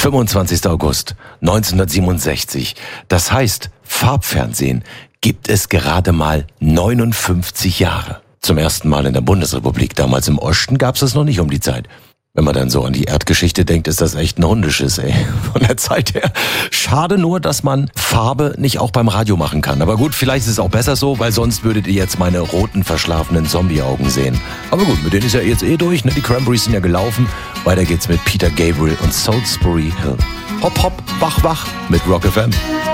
25. August 1967. Das heißt, Farbfernsehen gibt es gerade mal 59 Jahre. Zum ersten Mal in der Bundesrepublik. Damals im Osten gab es das noch nicht um die Zeit. Wenn man dann so an die Erdgeschichte denkt, ist das echt ein Hundeschiss, ey. Von der Zeit her. Schade nur, dass man Farbe nicht auch beim Radio machen kann. Aber gut, vielleicht ist es auch besser so, weil sonst würdet ihr jetzt meine roten, verschlafenen Zombie-Augen sehen. Aber gut, mit denen ist ja jetzt durch, ne? Die Cranberries sind ja gelaufen. Weiter geht's mit Peter Gabriel und Salisbury Hill. Hopp, hopp, wach, wach mit Rock FM.